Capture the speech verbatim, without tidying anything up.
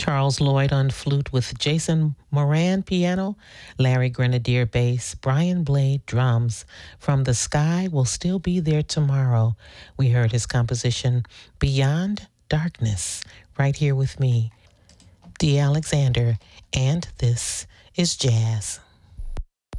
Charles Lloyd on flute with Jason Moran piano, Larry Grenadier bass, Brian Blade drums. From the Sky Will Still Be There Tomorrow. We heard his composition Beyond Darkness right here with me, Dee Alexander, and this is Jazz.